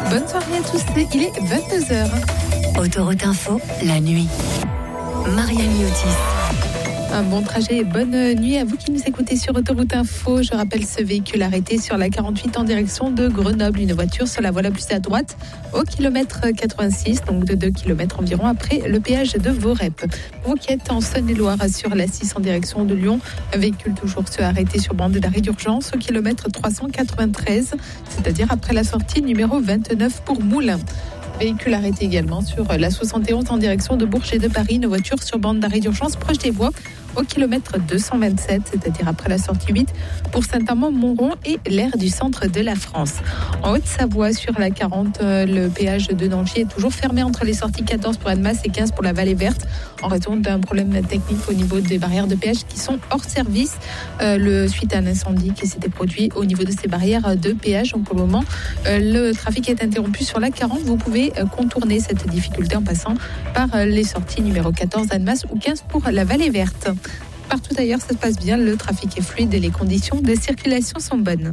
Bonne soirée à tous, il est 22h. Autoroute Info, la nuit. Marianne Miotis. Un bon trajet et bonne nuit à vous qui nous écoutez sur Autoroute Info. Je rappelle ce véhicule arrêté sur la 48 en direction de Grenoble. Une voiture sur la voie la plus à droite au kilomètre 86, donc de 2 km environ après le péage de Vorep. Vous qui êtes en Saône-et-Loire sur la 6 en direction de Lyon, un véhicule toujours se arrêté sur bande d'arrêt d'urgence au kilomètre 393, c'est-à-dire après la sortie numéro 29 pour Moulins. Véhicule arrêté également sur la 71 en direction de Bourget de Paris. Une voiture sur bande d'arrêt d'urgence proche des voies au kilomètre 227, c'est-à-dire après la sortie 8 pour Saint-Amand-Montrond et l'aire du centre de la France. En Haute-Savoie, sur la 40, le péage de Nangy est toujours fermé entre les sorties 14 pour Annemasse et 15 pour la Vallée Verte en raison d'un problème technique au niveau des barrières de péage qui sont hors service suite à un incendie qui s'était produit au niveau de ces barrières de péage. Donc, au moment, le trafic est interrompu sur la 40. Vous pouvez contourner cette difficulté en passant par les sorties numéro 14 Annemasse ou 15 pour la Vallée Verte. Partout ailleurs, ça se passe bien, le trafic est fluide et les conditions de circulation sont bonnes.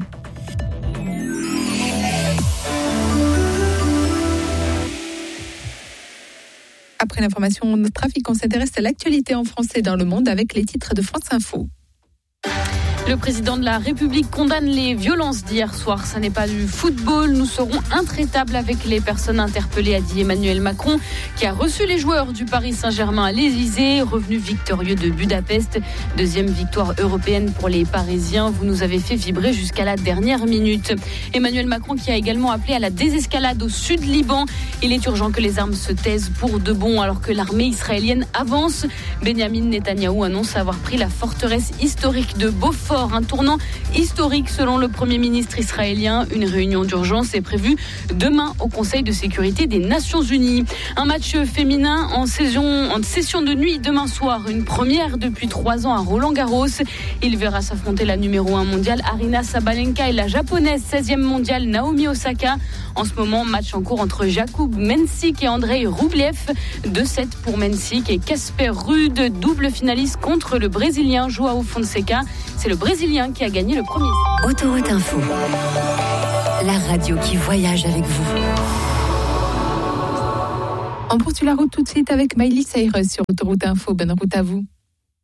Après l'information de trafic, on s'intéresse à l'actualité en français dans le monde avec les titres de France Info. Le président de la République condamne les violences d'hier soir. Ça n'est pas du football. Nous serons intraitables avec les personnes interpellées, a dit Emmanuel Macron, qui a reçu les joueurs du Paris Saint-Germain à l'Élysée. Revenu victorieux de Budapest. Deuxième victoire européenne pour les Parisiens. Vous nous avez fait vibrer jusqu'à la dernière minute. Emmanuel Macron qui a également appelé à la désescalade au sud Liban. Il est urgent que les armes se taisent pour de bon alors que l'armée israélienne avance. Benyamin Netanyahou annonce avoir pris la forteresse historique de Beaufort. Un tournant historique selon le Premier ministre israélien. Une réunion d'urgence est prévue demain au Conseil de sécurité des Nations Unies. Un match féminin en session de nuit demain soir. Une première depuis 3 ans à Roland-Garros. Il verra s'affronter la numéro 1 mondiale Aryna Sabalenka et la japonaise 16e mondiale Naomi Osaka. En ce moment, match en cours entre Jakub Mensik et Andrei Rublev. 2-7 pour Mensik et Casper Ruud, double finaliste contre le Brésilien João Fonseca. C'est le Brésilien qui a gagné le premier. Autoroute Info, la radio qui voyage avec vous. On poursuit la route tout de suite avec Miley Cyrus sur Autoroute Info. Bonne route à vous.